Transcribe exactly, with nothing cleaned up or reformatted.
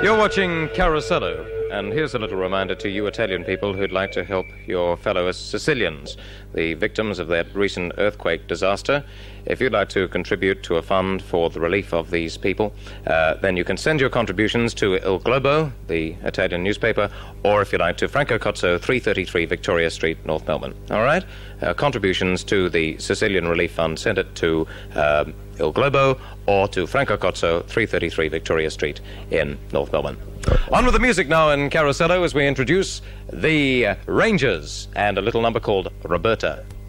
You're watching Carosello, and here's a little reminder to you Italian people who'd like to help your fellow Sicilians, the victims of that recent earthquake disaster. If you'd like to contribute to a fund for the relief of these people, uh, then you can send your contributions to Il Globo, the Italian newspaper, or if you like to Franco Cozzo, three thirty-three Victoria Street, North Melbourne. All right? Uh, contributions to the Sicilian Relief Fund, send it to uh, Il Globo or to Franco Cozzo, three thirty-three Victoria Street in North Melbourne. On with the music now in Carosello as we introduce the Rangers and a little number called Roberta.